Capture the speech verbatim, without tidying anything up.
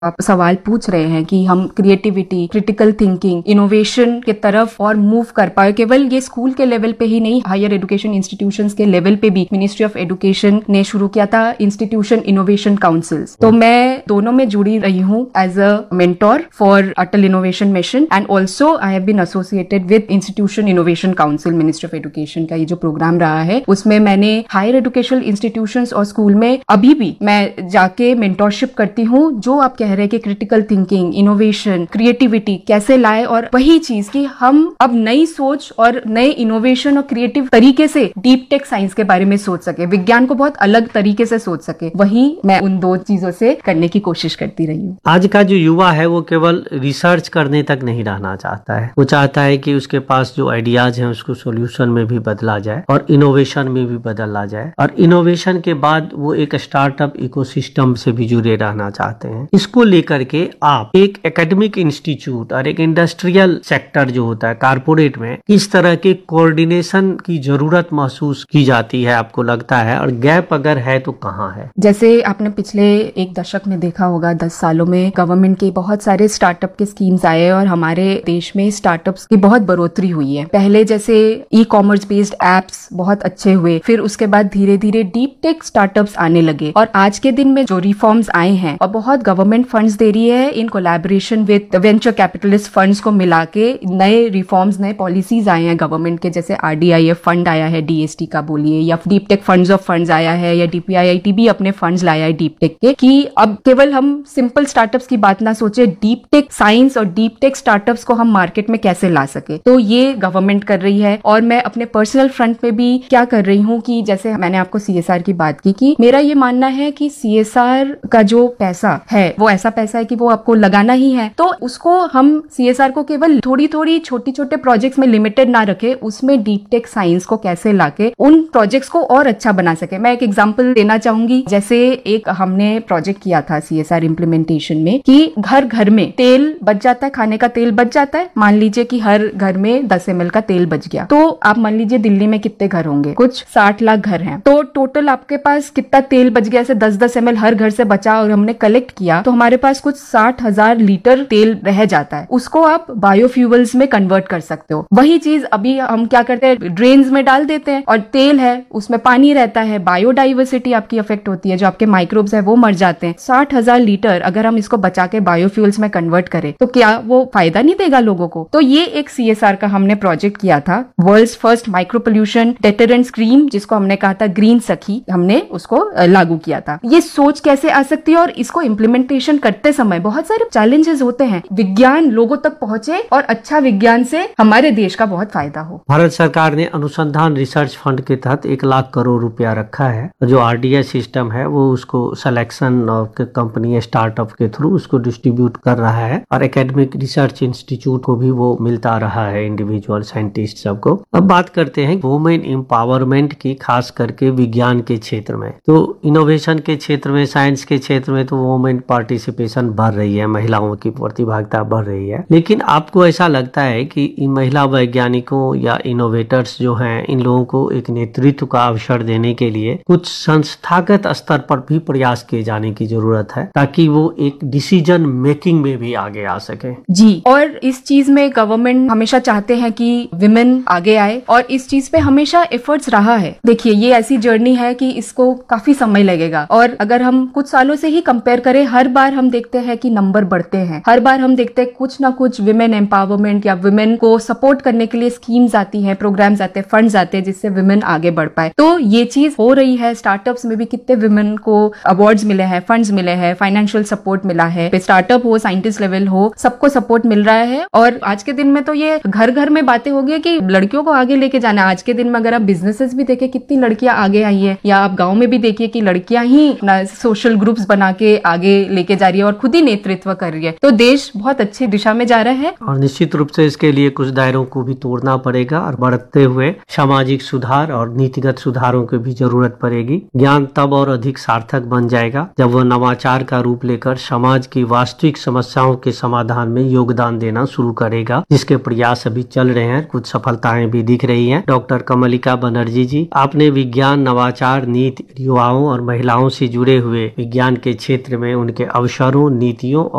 आप सवाल पूछ रहे हैं कि हम क्रिएटिविटी, क्रिटिकल थिंकिंग, इनोवेशन के तरफ और मूव कर पाए, केवल ये स्कूल के लेवल पे ही नहीं, हायर एजुकेशन इंस्टीट्यूशंस के लेवल पे भी मिनिस्ट्री ऑफ एजुकेशन ने शुरू किया था इंस्टीट्यूशन इनोवेशन काउंसिल्स। तो मैं दोनों में जुड़ी रही हूँ as a mentor for Atal innovation mission and also I have been associated with institution innovation council ministry of education का ये जो प्रोग्राम रहा है उसमें मैंने हायर एजुकेशन इंस्टीट्यूशंस और स्कूल में अभी भी मैं जाके मेंटोरशिप करती हूँ। जो आप कह रहे हैं कि क्रिटिकल थिंकिंग, इनोवेशन, क्रिएटिविटी कैसे लाए, और वही चीज कि हम अब नई सोच और नए इनोवेशन और क्रिएटिव तरीके से डीप टेक साइंस के बारे में सोच सके, विज्ञान को बहुत अलग तरीके से सोच सके, वही मैं उन दो चीजों से करने की कोशिश करती रही हूँ। आज का जो युवा है वो केवल रिसर्च करने तक नहीं रहना चाहता है, वो चाहता है कि उसके पास जो आइडियाज हैं उसको सॉल्यूशन में भी बदला जाए और इनोवेशन में भी बदला जाए, और इनोवेशन के बाद वो एक स्टार्टअप इकोसिस्टम से भी जुड़े रहना चाहते हैं। इसको लेकर के आप एक एकेडमिक इंस्टीट्यूट और एक इंडस्ट्रियल सेक्टर जो होता है कारपोरेट में किस तरह के कोऑर्डिनेशन की जरूरत महसूस की जाती है, आपको लगता है, और गैप अगर है तो कहाँ है? जैसे आपने पिछले एक दशक में देखा होगा, दस सालों में गवर्नमेंट के बहुत सारे स्टार्टअप के स्कीम्स आए और हमारे देश में स्टार्टअप्स की बहुत बढ़ोतरी हुई है। पहले जैसे ई कॉमर्स बेस्ड एप्स बहुत अच्छे हुए, फिर उसके बाद धीरे धीरे डीप टेक स्टार्टअप्स आने लगे, और आज के दिन में जो रिफॉर्म्स आए हैं और बहुत गवर्नमेंट फंड्स दे रही है in collaboration with venture capitalist funds को मिला के नए रिफॉर्म्स, नए पॉलिसीज आए हैं गवर्नमेंट के, जैसे आरडीआईएफ फंड आया है डीएसटी का बोलिए, या deep tech funds of funds आया है, या डीपीआईआईटी भी अपने फंड्स लाया है डीप टेक के, कि अब केवल हम सिंपल स्टार्टअप्स की बात ना सोचे, डीप टेक साइंस और डीप टेक स्टार्टअप्स को हम मार्केट में कैसे ला सके। तो ये गवर्नमेंट कर रही है, और मैं अपने पर्सनल फ्रंट पे भी क्या कर रही हूँ कि जैसे मैंने आपको सीएसआर की बात की कि मेरा ये मानना है कि सीएसआर का जो पैसा है वो ऐसा पैसा है कि वो आपको लगाना ही है, तो उसको हम सीएसआर को केवल थोड़ी थोड़ी छोटी छोटे प्रोजेक्ट्स में लिमिटेड ना रखे, उसमें डीप टेक साइंस को कैसे लाके उन प्रोजेक्ट्स को और अच्छा बना सके। मैं एक एग्जांपल देना चाहूंगी, जैसे एक हमने प्रोजेक्ट किया था सीएसआर इम्प्लीमेंटेशन में कि घर घर में तेल बच जाता है, खाने का तेल बच जाता है, मान लीजिए कि हर घर में दस एम एल का तेल बच गया, तो आप मान लीजिए दिल्ली में कितने घर होंगे, कुछ साठ लाख घर हैं, तो टोटल आपके पास कितना तेल बच गया, ऐसे दस दस एम एल हर घर से बचा और हमने कलेक्ट किया, तो हमारे पास कुछ साठ हजार लीटर तेल रह जाता है, उसको आप बायोफ्यूल्स में कन्वर्ट कर सकते हो। वही चीज अभी हम क्या करते हैं, ड्रेन्स में डाल देते हैं, और तेल है उसमें पानी रहता है, बायोडाइवर्सिटी आपकी अफेक्ट होती है, जो आपके माइक्रोब्स है वो मर जाते हैं। साठ हजार लीटर अगर हम इसको बचा के बायोफ्यूल्स में कन्वर्ट करें तो क्या वो फायदा नहीं देगा लोगों को? तो ये एक सीएसआर का हमने प्रोजेक्ट किया था, world's first micro pollution deterrent scheme, जिसको हमने कहा था ग्रीन सखी, हमने उसको लागू किया था। ये सोच कैसे आ सकती है, और इसको इम्प्लीमेंटेशन करते समय बहुत सारे चैलेंजेस होते हैं, विज्ञान लोगों तक पहुंचे और अच्छा विज्ञान से हमारे देश का बहुत फायदा हो। भारत सरकार ने अनुसंधान रिसर्च फंड के तहत एक लाख करोड़ रुपया रखा है, जो आरडीआई सिस्टम है वो उसको सिलेक्शन ऑफ कंपनी स्टार्टअप के थ्रू उसको डिस्ट्रीब्यूट कर रहा है, और एकेडमिक रिसर्च इंस्टीट्यूट को भी वो मिलता रहा है, इंडिविजुअल साइंटिस्ट सबको। अब बात करते हैं वुमेन एम्पावरमेंट की, खास करके विज्ञान के क्षेत्र में। तो इनोवेशन के क्षेत्र में, साइंस के क्षेत्र में तो वुमेन पार्टिसिपेशन बढ़ रही है, महिलाओं की प्रतिभागिता बढ़ रही है, लेकिन आपको ऐसा लगता है कि इन महिला वैज्ञानिकों या इनोवेटर्स जो हैं, इन लोगों को एक नेतृत्व का अवसर देने के लिए कुछ संस्थागत स्तर पर भी प्रयास किए जाने की जरूरत है, ताकि वो एक डिसीजन मेकिंग में भी आगे आ सके? जी, और इस चीज में गवर्नमेंट हमेशा चाहते हैं कि विमेन आगे आए, और इस चीज पे हमेशा एफर्ट्स रहा है। देखिए, ये ऐसी जर्नी है कि इसको काफी समय लगेगा, और अगर हम कुछ सालों से ही कंपेयर करें, हर बार हम देखते हैं कि नंबर बढ़ते हैं, हर बार हम देखते हैं कुछ ना कुछ विमेन एम्पावरमेंट या विमेन को सपोर्ट करने के लिए स्कीम्स आती हैं, प्रोग्राम्स आते हैं, फंड्स आते हैं, जिससे विमेन आगे बढ़ पाए। तो ये चीज हो रही है। स्टार्टअप्स में भी कितने विमेन को अवार्ड्स मिले हैं, फंड्स मिले हैं, फाइनेंशियल सपोर्ट मिला है, स्टार्टअप हो, साइंटिस्ट लेवल हो, सबको सपोर्ट मिल रहा है। और आज के दिन में तो ये घर घर में बातें हो गई कि लड़कियों को आगे लेके जाना। आज के दिन में अगर आप बिजनेसेस भी देखें, कितनी लड़कियां आगे आई है, या आप गाँव में भी देखिए कि लड़कियां ही सोशल ग्रुप्स बना के आगे लेके जा रही है और खुद ही नेतृत्व कर रही है। तो देश बहुत अच्छी दिशा में जा रहा है, और निश्चित रूप से इसके लिए कुछ दायरों को भी तोड़ना पड़ेगा, और बढ़ते हुए सामाजिक सुधार और नीतिगत सुधारों की भी जरूरत पड़ेगी। ज्ञान तब और अधिक सार्थक बन जाएगा जब वह नवाचार का रूप लेकर समाज की वास्तविक समस्याओं के समाधान में योगदान देना शुरू करेगा, जिसके प्रयास अभी चल रहे हैं, कुछ सफलताएं भी दिख रही हैं। डॉक्टर कमलिका बनर्जी जी, आपने विज्ञान, नवाचार, नीति, युवाओं और महिलाओं से जुड़े हुए विज्ञान के क्षेत्र में उनके अवसर अवसरों, नीतियों